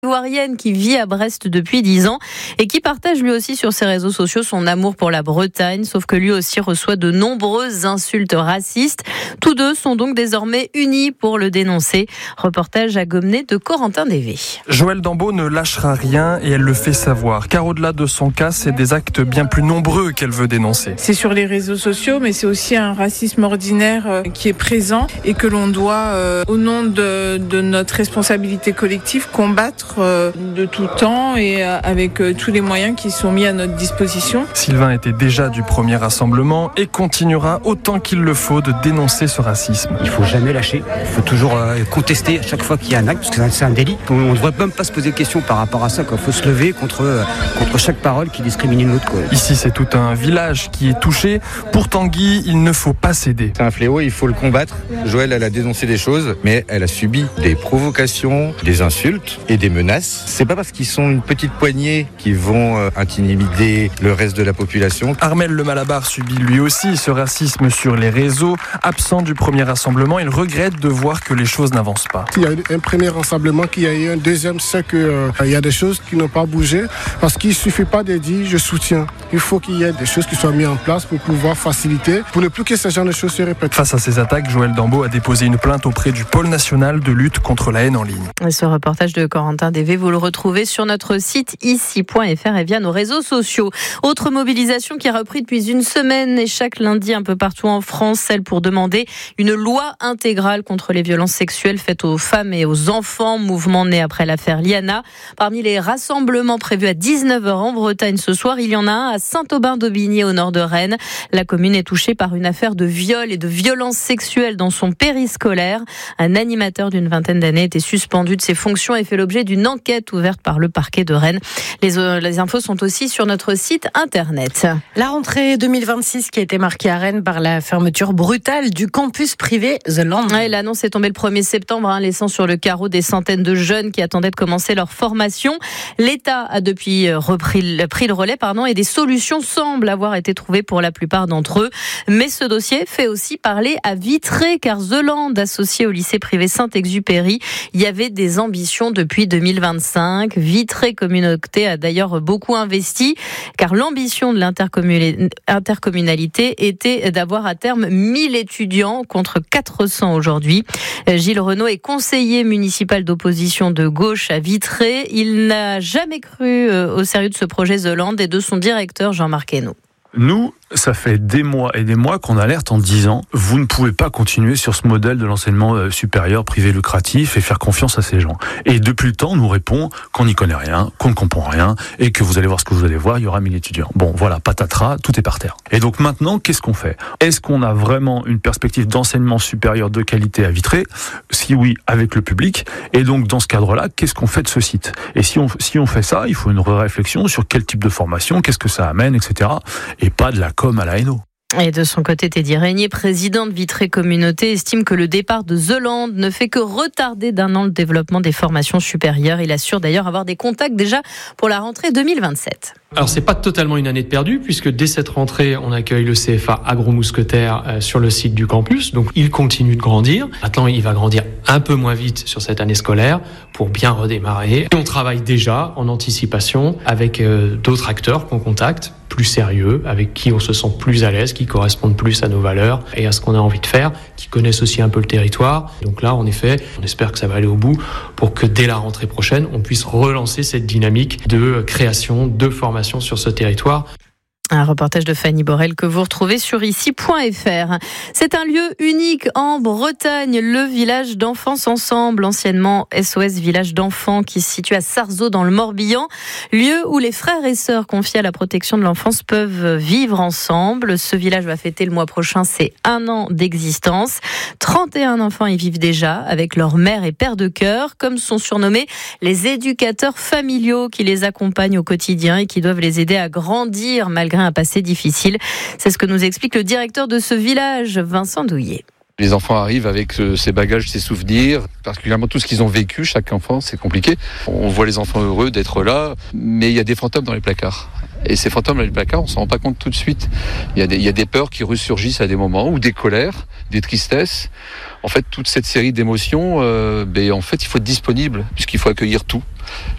Ivoirienne qui vit à Brest depuis 10 ans et qui partage lui aussi sur ses réseaux sociaux son amour pour la Bretagne, sauf que lui aussi reçoit de nombreuses insultes racistes. Tous deux sont donc désormais unis pour le dénoncer. Reportage à Gomnay de Corentin Dévé. Joëlle Dambeau ne lâchera rien et elle le fait savoir, car au-delà de son cas, c'est des actes bien plus nombreux qu'elle veut dénoncer. C'est sur les réseaux sociaux, mais c'est aussi un racisme ordinaire qui est présent et que l'on doit, au nom de notre responsabilité collective, combattre de tout temps et avec tous les moyens qui sont mis à notre disposition. Sylvain était déjà du premier rassemblement et continuera autant qu'il le faut de dénoncer ce racisme. Il ne faut jamais lâcher, il faut toujours contester à chaque fois qu'il y a un acte, parce que c'est un délit. On ne devrait même pas se poser de questions par rapport à ça. Il faut se lever contre chaque parole qui discrimine une autre. Ici, c'est tout un village qui est touché. Pour Tanguy, il ne faut pas céder. C'est un fléau, il faut le combattre. Joëlle, elle a dénoncé des choses, mais elle a subi des provocations, des insultes et des menaces. C'est pas parce qu'ils sont une petite poignée qui vont intimider le reste de la population. Armel Le Malabar subit lui aussi ce racisme sur les réseaux. Absent du premier rassemblement, il regrette de voir que les choses n'avancent pas. Il y a eu un premier rassemblement, qu'il y a eu un deuxième, c'est qu'il y a des choses qui n'ont pas bougé parce qu'il ne suffit pas de dire je soutiens. Il faut qu'il y ait des choses qui soient mises en place pour pouvoir faciliter, pour ne plus que ce genre de choses se répètent. Face à ces attaques, Joëlle Dambeau a déposé une plainte auprès du pôle national de lutte contre la haine en ligne. Et ce reportage de Corentin Dévé, vous le retrouvez sur notre site ici.fr et via nos réseaux sociaux. Autre mobilisation qui a repris depuis une semaine et chaque lundi un peu partout en France, celle pour demander une loi intégrale contre les violences sexuelles faites aux femmes et aux enfants, mouvement né après l'affaire Liana. Parmi les rassemblements prévus à 19h en Bretagne ce soir, il y en a un à Saint-Aubin-d'Aubigné au nord de Rennes. La commune est touchée par une affaire de viol et de violences sexuelles dans son périscolaire. Un animateur d'une vingtaine d'années était suspendu de ses fonctions et fait l'objet d'une enquête ouverte par le parquet de Rennes. Les infos sont aussi sur notre site internet. La rentrée 2026 qui a été marquée à Rennes par la fermeture brutale du campus privé The Land. Ouais, l'annonce est tombée le 1er septembre, laissant sur le carreau des centaines de jeunes qui attendaient de commencer leur formation. L'État a depuis pris le relais et des solutions semblent avoir été trouvées pour la plupart d'entre eux. Mais ce dossier fait aussi parler à Vitré, car The Land, associé au lycée privé Saint-Exupéry, il y avait des ambitions depuis 2025. Vitré Communauté a d'ailleurs beaucoup investi, car l'ambition de l'intercommunalité était d'avoir à terme 1000 étudiants contre 400 aujourd'hui. Gilles Renaud est conseiller municipal d'opposition de gauche à Vitré. Il n'a jamais cru au sérieux de ce projet The Land et de son directeur Jean-Marc Hainaut. Nous, ça fait des mois et des mois qu'on alerte en disant « Vous ne pouvez pas continuer sur ce modèle de l'enseignement supérieur privé lucratif et faire confiance à ces gens. » Et depuis le temps, on nous répond qu'on n'y connaît rien, qu'on ne comprend rien et que vous allez voir ce que vous allez voir, il y aura 1000 étudiants. Bon, voilà, patatras, tout est par terre. Et donc maintenant, qu'est-ce qu'on fait ? Est-ce qu'on a vraiment une perspective d'enseignement supérieur de qualité à Vitré ? Si oui, avec le public. Et donc, dans ce cadre-là, qu'est-ce qu'on fait de ce site ? Et si on fait ça, il faut une réflexion sur quel type de formation, qu'est-ce que ça amène, etc. Et pas de la com à la Hainaut. Et de son côté, Teddy Régnier, président de Vitré Communauté, estime que le départ de The Land ne fait que retarder d'un an le développement des formations supérieures. Il assure d'ailleurs avoir des contacts déjà pour la rentrée 2027. Alors c'est pas totalement une année de perdue, puisque dès cette rentrée, on accueille le CFA Agro-Mousquetaire sur le site du campus. Donc il continue de grandir. Maintenant, il va grandir un peu moins vite sur cette année scolaire pour bien redémarrer. Et on travaille déjà en anticipation avec d'autres acteurs qu'on contacte, plus sérieux, avec qui on se sent plus à l'aise, qui correspondent plus à nos valeurs et à ce qu'on a envie de faire, qui connaissent aussi un peu le territoire. Donc là, en effet, on espère que ça va aller au bout pour que dès la rentrée prochaine, on puisse relancer cette dynamique de création, de formation sur ce territoire. Un reportage de Fanny Borel que vous retrouvez sur ici.fr. C'est un lieu unique en Bretagne, le village d'Enfance Ensemble, anciennement SOS Village d'Enfants, qui se situe à Sarzeau dans le Morbihan. Lieu où les frères et sœurs confiés à la protection de l'enfance peuvent vivre ensemble. Ce village va fêter le mois prochain ses 1 an d'existence. 31 enfants y vivent déjà avec leur mère et père de cœur, comme sont surnommés les éducateurs familiaux qui les accompagnent au quotidien et qui doivent les aider à grandir malgré un passé difficile. C'est ce que nous explique le directeur de ce village, Vincent Douillet. Les enfants arrivent avec ces bagages, ces souvenirs, particulièrement tout ce qu'ils ont vécu, chaque enfant, c'est compliqué. On voit les enfants heureux d'être là, mais il y a des fantômes dans les placards. Et ces fantômes dans les placards, on s'en rend pas compte tout de suite. Il y a des peurs qui ressurgissent à des moments, ou des colères, des tristesses. En fait, toute cette série d'émotions, en fait, il faut être disponible, puisqu'il faut accueillir tout.